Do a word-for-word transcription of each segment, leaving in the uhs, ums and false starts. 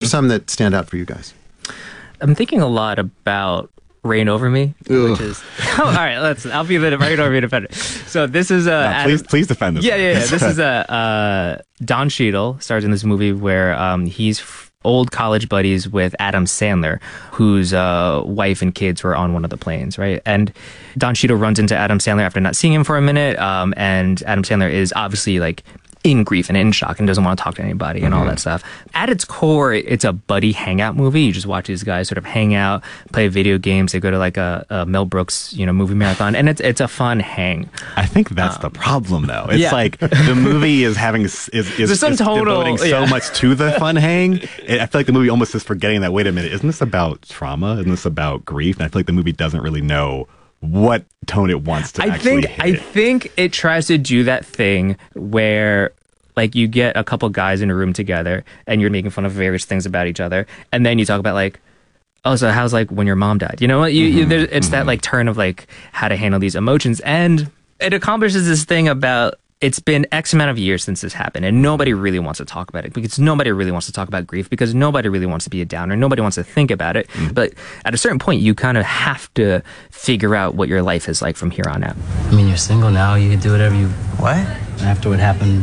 some that stand out for you guys? I'm thinking a lot about Reign Over Me, Ugh. which is oh, all right. Let's. I'll be the Reign Over Me defender. So this is a No, Adam, please, please defend this. Yeah, one. yeah, yeah. This is a uh, Don Cheadle stars in this movie where um, he's f- old college buddies with Adam Sandler, whose uh, wife and kids were on one of the planes, right? And Don Cheadle runs into Adam Sandler after not seeing him for a minute, um, and Adam Sandler is obviously like in grief and in shock and doesn't want to talk to anybody and all that stuff. At its core, it's a buddy hangout movie. You just watch these guys sort of hang out, play video games. They go to like a, a Mel Brooks, you know, movie marathon, and it's it's a fun hang. I think that's Um, the problem, though. It's yeah. like the movie is having is is, is, some is total- devoting so yeah. much to the fun hang. I feel like the movie almost is forgetting that. Wait a minute, isn't this about trauma? Isn't this about grief? And I feel like the movie doesn't really know what tone it wants to I actually think hit. I think it tries to do that thing where like you get a couple guys in a room together and you're making fun of various things about each other, and then you talk about like, oh, so how's like when your mom died? You know what? You, you, there, it's that like turn of like how to handle these emotions, and it accomplishes this thing about it's been X amount of years since this happened, and nobody really wants to talk about it because nobody really wants to talk about grief because nobody really wants to be a downer. Nobody wants to think about it. But at a certain point, you kind of have to figure out what your life is like from here on out. I mean, you're single now. You can do whatever you... What? After what happened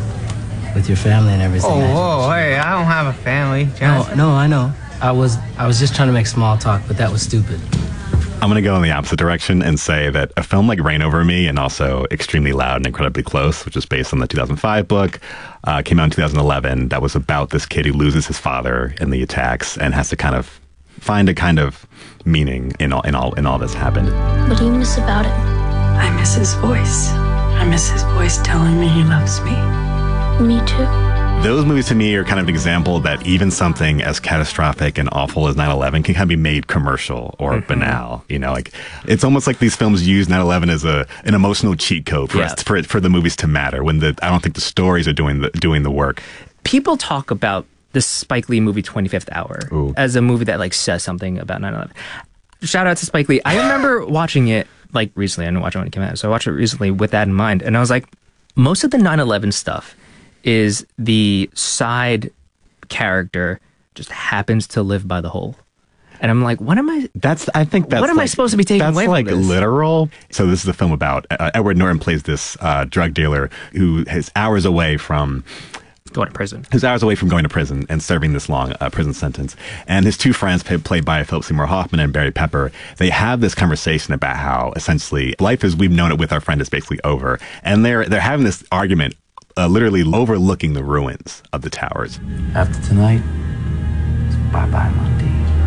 with your family and everything. Oh, I- whoa, hey, I don't have a family, No, Jonathan. no, I know. I was I was just trying to make small talk, but that was stupid. I'm going to go in the opposite direction and say that a film like Reign Over Me and also Extremely Loud and Incredibly Close, which is based on the two thousand five book, uh, came out in two thousand eleven. That was about this kid who loses his father in the attacks and has to kind of find a kind of meaning in all in all in all that's happened. What do you miss about it? I miss his voice. I miss his voice telling me he loves me. Me too. Those movies to me are kind of an example that even something as catastrophic and awful as nine eleven can kind of be made commercial or Mm-hmm. banal. You know, like it's almost like these films use nine eleven as a an emotional cheat code for Yeah. us, for for the movies to matter. When the I don't think the stories are doing the doing the work. People talk about the Spike Lee movie twenty-fifth Hour Ooh. as a movie that like says something about nine eleven. Shout out to Spike Lee. I remember watching it like recently. I didn't watch it when it came out, so I watched it recently with that in mind, and I was like, most of the nine eleven stuff is the side character just happens to live by the hole. And I'm like, what am I? That's I think that's What am I like- supposed to be taking that's away from like this? literal. So this is a film about uh, Edward Norton plays this uh, drug dealer who is hours away from. Going to prison. Who's hours away from going to prison and serving this long uh, prison sentence. And his two friends, played, played by Philip Seymour Hoffman and Barry Pepper, they have this conversation about how essentially life as we've known it with our friend is basically over. And they're they're having this argument, uh, literally overlooking the ruins of the towers. After tonight, it's bye-bye, Monday.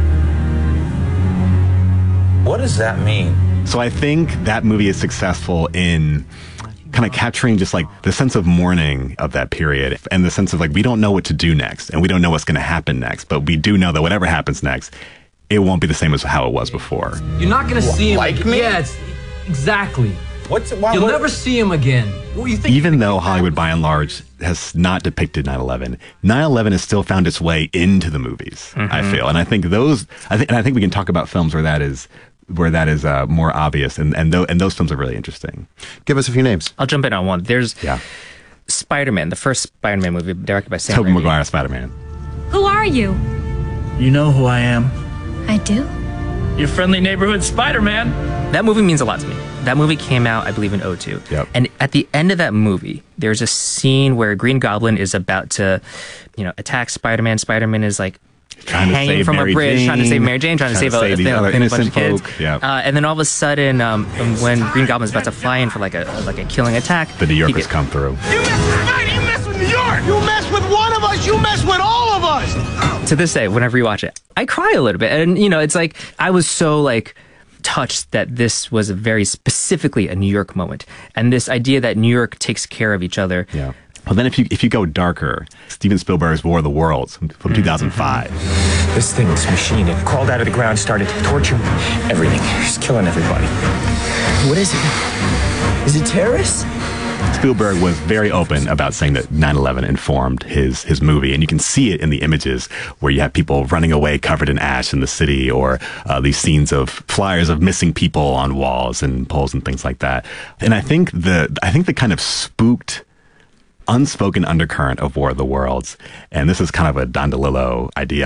What does that mean? So I think that movie is successful in kind of capturing just like the sense of mourning of that period and the sense of like we don't know what to do next and we don't know what's going to happen next, but we do know that whatever happens next, it won't be the same as how it was before. You're not gonna see him like again. me? Yeah, it's, exactly. What's why, You'll what- never see him again. What do you think? Even though Hollywood by and large has not depicted nine eleven, nine eleven has still found its way into the movies, I feel. And I think those, I think, and I think we can talk about films where that is where that is uh, more obvious, and and, th- and those films are really interesting. Give us a few names. I'll jump in on one. There's Yeah, Spider-Man, the first Spider-Man movie directed by Sam Tobey Raimi. Maguire, Spider-Man. Who are you? You know who I am. I do. Your friendly neighborhood Spider-Man. That movie means a lot to me. That movie came out, I believe, in oh two. Yep. And at the end of that movie, there's a scene where Green Goblin is about to, you know, attack Spider-Man. Spider-Man is like Trying to hanging save from Mary a bridge, Jane, trying to save Mary Jane, trying, trying to to save, save a, these you know, other a bunch innocent of kids. folk, yeah. Uh, and then all of a sudden, um, when Green Goblin's about to fly in for like a like a killing attack, The New he Yorkers get- come through. You mess with Spidey, you mess with New York! You mess with one of us, you mess with all of us! To this day, whenever you watch it, I cry a little bit. And, you know, it's like, I was so, like, touched that this was a very specifically a New York moment. And this idea that New York takes care of each other. Yeah. Well, then if you if you go darker, Steven Spielberg's War of the Worlds from, from two thousand five. This thing, this machine, it crawled out of the ground, started to torture everything. It's killing everybody. What is it? Is it terrorists? Spielberg was very open about saying that nine eleven informed his his movie, and you can see it in the images where you have people running away covered in ash in the city, or uh, these scenes of flyers of missing people on walls and poles and things like that. And I think the I think the kind of spooked, unspoken undercurrent of War of the Worlds, and this is kind of a Don DeLillo idea.